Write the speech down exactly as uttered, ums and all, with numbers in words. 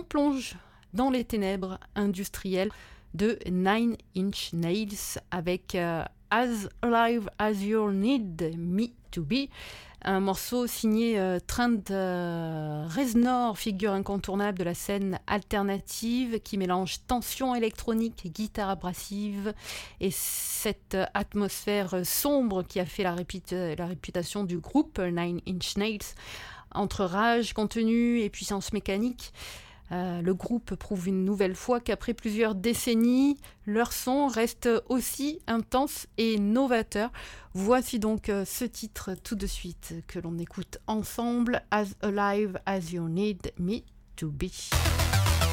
plonge dans les ténèbres industrielles de Nine Inch Nails avec euh, As Alive As You Need Me To Be, un morceau signé euh, Trent euh, Reznor, figure incontournable de la scène alternative qui mélange tension électronique, guitare abrasive et cette atmosphère sombre qui a fait la, réputa- la réputation du groupe Nine Inch Nails. Entre rage, contenu et puissance mécanique, Euh, le groupe prouve une nouvelle fois qu'après plusieurs décennies, leur son reste aussi intense et novateur. Voici donc euh, ce titre tout de suite que l'on écoute ensemble, As Alive As You Need Me To Be.